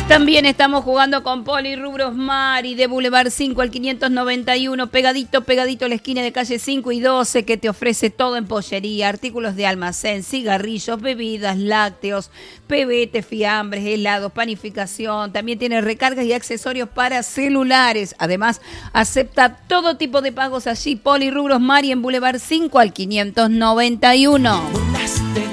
También estamos jugando con Polirrubros Mari de Boulevard 5 al 591, pegadito a la esquina de calle 5 y 12, que te ofrece todo en pollería, artículos de almacén, cigarrillos, bebidas, lácteos, pebete, fiambres, helados, panificación. También tiene recargas y accesorios para celulares. Además, acepta todo tipo de pagos allí. Polirrubros Mari en Boulevard 5 al 591.